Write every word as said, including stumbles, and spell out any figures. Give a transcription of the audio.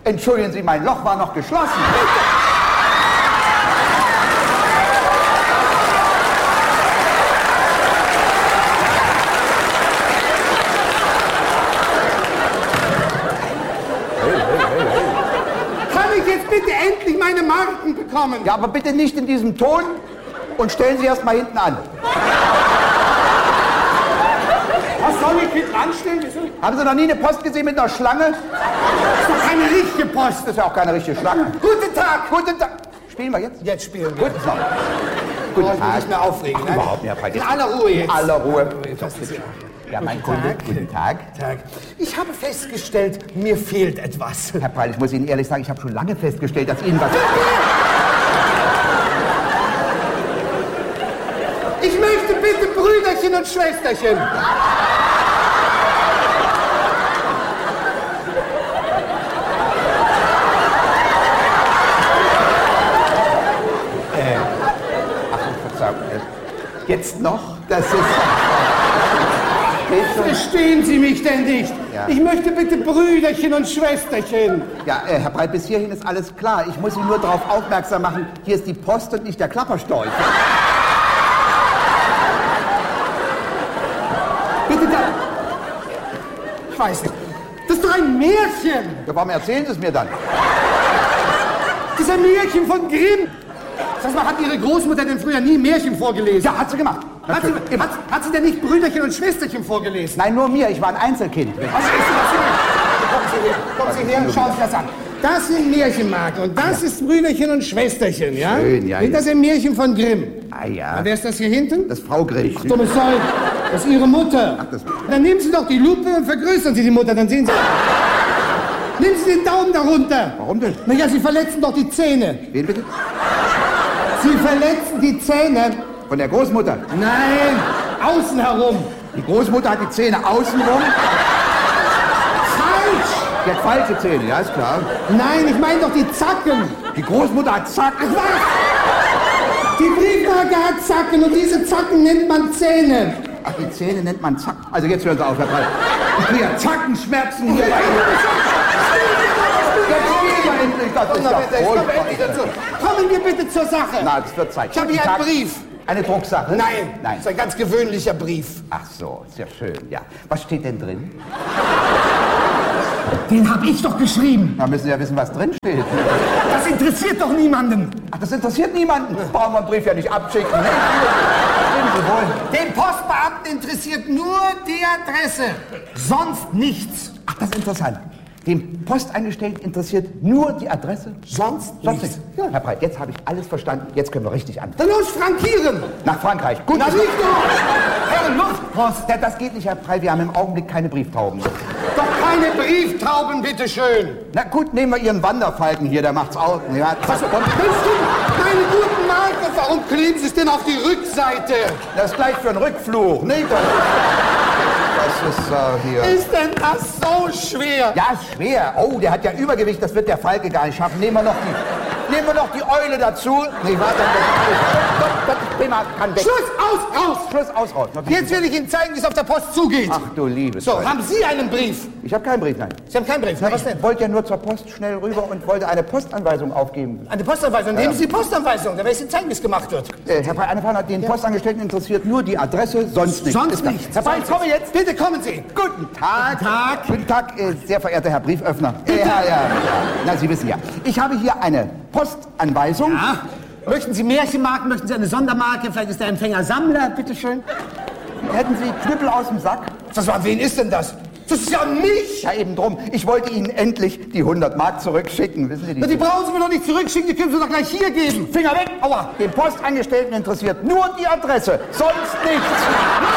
Entschuldigen Sie, mein Loch war noch geschlossen. Kann ich jetzt bitte endlich meine Marken bekommen? Ja, aber bitte nicht in diesem Ton und stellen Sie erst mal hinten an. Was soll ich hinten anstellen? Wieso? Haben Sie noch nie eine Post gesehen mit einer Schlange? Das ist doch keine richtige Post. Das ist ja auch keine richtige Schlange. Guten Tag. Guten Tag. Spielen wir jetzt? Jetzt spielen wir. Gut, so. Guten Guten Tag. Tag. Nicht mehr aufregen. Ach, überhaupt nicht, Herr Breit. In aller Ruhe jetzt. In aller Ruhe. Das ist ja. Ja, mein Guten Kunde. Tag. Guten Tag. Tag. Ich habe festgestellt, mir fehlt etwas. Herr Preil, ich muss Ihnen ehrlich sagen, ich habe schon lange festgestellt, dass Ihnen was... Ich möchte bitte Brüderchen und Schwesterchen. Jetzt noch? Das ist... Verstehen Sie mich denn nicht? Ja. Ich möchte bitte Brüderchen und Schwesterchen. Ja, äh, Herr Breit, bis hierhin ist alles klar. Ich muss Sie nur darauf aufmerksam machen, hier ist die Post und nicht der Klapperstorch. Bitte da. Ich weiß nicht. Das ist doch ein Märchen. Ja, warum erzählen Sie es mir dann? Das ist ein Märchen von Grimm. Sag mal, hat Ihre Großmutter denn früher nie Märchen vorgelesen? Ja, hat sie gemacht. Hat sie, hat, hat sie denn nicht Brüderchen und Schwesterchen vorgelesen? Nein, nur mir. Ich war ein Einzelkind. Also, ist das Kommen Sie her, kommen Sie her und schauen Sie das an. Das sind Märchenmarken und das ist Brüderchen und Schwesterchen, ja? Schön, ja, Und das ist ein Märchen von Grimm. Ah ja. Und wer ist das hier hinten? Das ist Frau Grimm. Ach, dummes Zeug. Das ist Ihre Mutter. Ach, das- Dann nehmen Sie doch die Lupe und vergrößern Sie die Mutter, dann sehen Sie... Nehmen Sie den Daumen darunter. Warum denn? Na ja, Sie verletzen doch die Zähne. Wen bitte? Sie verletzen die Zähne. Von der Großmutter. Nein, außen herum. Die Großmutter hat die Zähne außenrum. Falsch. Die hat falsche Zähne, ja, ist klar. Nein, ich meine doch die Zacken. Die Großmutter hat Zacken. Was? Die Briefmarke hat Zacken und diese Zacken nennt man Zähne. Ach, die Zähne nennt man Zacken. Also jetzt hören Sie auf, Herr Breit. Ich kriege ja Zackenschmerzen hier bei Ihnen. Jetzt spielen wir endlich. Das ist ja Kommen wir endlich dazu. Kommen wir bitte zur Sache. Na, das wird Zeit. Ich habe hier einen Brief. Eine Drucksache? Nein, Nein. das ist ein ganz gewöhnlicher Brief. Ach so, sehr schön, ja. Was steht denn drin? Den habe ich doch geschrieben. Da müssen Sie ja wissen, was drin steht. Das interessiert doch niemanden. Ach, das interessiert niemanden. Brauchen wir einen Brief ja nicht abschicken. Ne? Stimmt, Sie wohl. Den Postbeamten interessiert nur die Adresse. Sonst nichts. Ach, das ist interessant. Dem Posteingestellten interessiert nur die Adresse? Sonst Sonst nichts. nichts. Ja. Herr Breit, jetzt habe ich alles verstanden. Jetzt können wir richtig an. Dann los, frankieren. Nach Frankreich. Gut. Na, nicht doch. Herr Luftpost. Ja, das geht nicht, Herr Breit. Wir haben im Augenblick keine Brieftauben. Doch keine Brieftauben, bitteschön. Na gut, nehmen wir Ihren Wanderfalken hier. Der macht's auch. Ja, Was, zack, und meine guten Marken, warum kleben Sie es denn auf die Rückseite? das ist gleich für einen Rückflug. Nee, das, das ist äh, hier... Ist denn das so schwer? Ja, ist schwer. Oh, der hat ja Übergewicht, das wird der Falke gar nicht schaffen. Nehmen wir noch die, nehmen wir noch die Eule dazu. Nee, warte, das, das ist prima, kann weg. Schluss, aus, raus! Schluss, aus, raus. Jetzt will ich Ihnen zeigen, wie es auf der Post zugeht. Ach du liebes So, Gott. haben Sie einen Brief? Ich habe keinen Brief, nein. Sie haben keinen Brief. Na, was Ich denn? wollte ja nur zur Post schnell rüber und wollte eine Postanweisung aufgeben. Eine Postanweisung. Nehmen Sie die Postanweisung, dann werde ich Ihnen zeigen, wie es gemacht wird. Äh, Herr Breit, hat den Postangestellten interessiert nur die Adresse, sonst nichts. Sonst Ist klar. nichts. Herr Breit, ich komme jetzt. Bitte kommen Sie. Guten Tag. Guten Tag. Guten Tag, äh, sehr verehrter Herr Brieföffner. Äh, ja, ja, ja. Na, Sie wissen ja. Ich habe hier eine Postanweisung. Ja. Möchten Sie Märchenmarken, möchten Sie eine Sondermarke? Vielleicht ist der Empfänger Sammler, bitteschön. Hätten Sie Knüppel aus dem Sack? Das war, wen ist denn das? Das ist ja mich! Ja, eben drum. Ich wollte Ihnen endlich die hundert Mark zurückschicken. Wissen Sie die? Na, die brauchen Sie mir doch nicht zurückschicken, die können Sie doch gleich hier geben. Finger weg! Aua! Den Postangestellten interessiert nur die Adresse, sonst nichts.